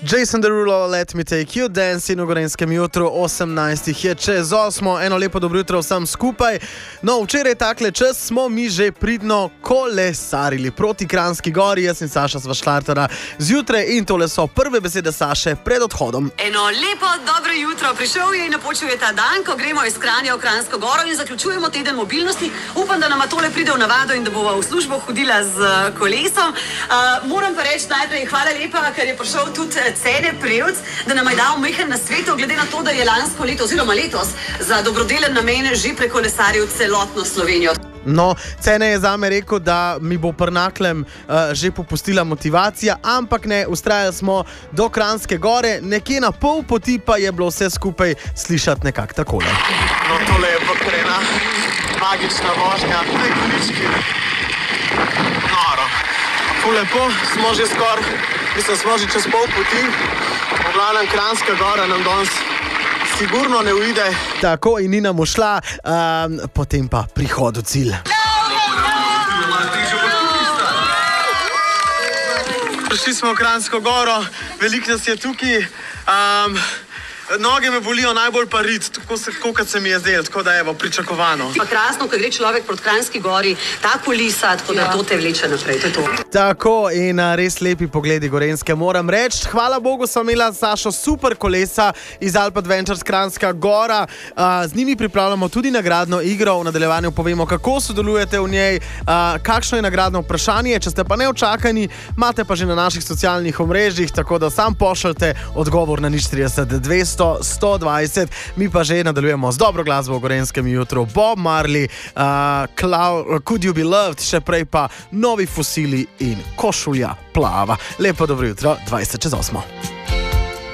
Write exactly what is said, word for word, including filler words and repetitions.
Jason Derulo, Let Me Take You, Dance in v Gorenjskem jutru, osemnajstih je čez osmo, eno lepo dobro jutro vsem skupaj. No, včeraj takle čas smo mi že pridno kolesarili proti Kranjski gori, jaz in Saša sva štartala zjutraj in tole so prve besede Saše pred odhodom. Eno lepo dobro jutro, prišel je in napočil je ta dan, ko gremo iz Kranja v Kranjsko goro in zaključujemo teden mobilnosti. Upam, da nama tole pride v navado in da bova v službo hodila z kolesom. Uh, moram pa reči najprej hvala lepa, ker je prišel tudi Cene Prevc, da nam je dal mehen na svetu, glede na to, da je lansko leto oziroma letos za dobrodelen namen že prekolesaril celotno Slovenijo. No, Cene je zame rekel, da mi bo prnaklem uh, že popustila motivacija, ampak ne, ustrajali smo do Kranjske gore, nekje na pol poti pa je bilo vse skupaj slišati nekako takole. No, tole je pa krena, magična vožnja, tej količki. Noro. Tako lepo, smo že skoraj, mislim, smo že čez pol poti, v glavnem Kranjska gora nam danes sigurno ne uide. Tako in ni nam ušla, um, potem pa prihod v cilj. Prišli smo v Kranjsko goro, veliko nas je tukaj. Um, Noge me bolijo, najbolj pa rit, tako, se, tako kot se mi je zdelo, tako da je pričakovano. Pa krasno, ko gre človek proti Kranjski gori, ta kulisa, tako da ja. To te vleče naprej, to je to. Tako in res lepi pogledi Gorenjske, moram reči. Hvala Bogu, sem imela Sašo super kolesa iz Alp Adventures Kranjska gora. Z njimi pripravljamo tudi nagradno igro, v nadaljevanju povemo, kako sodelujete v njej, kakšno je nagradno vprašanje. Če ste pa neočakani, imate pa že na naših socialnih omrežjih, tako da sam pošljite odgovor na nič trideset dvesto sto dvajset. Mi pa že nadaljujemo z dobro glasbo v Gorenjskem jutru. Bob Marley, uh, Cloud, Could You Be Loved, še prej pa Novi fosili in Košulja plava. Lepo dobro jutro, dvajset čez osmo.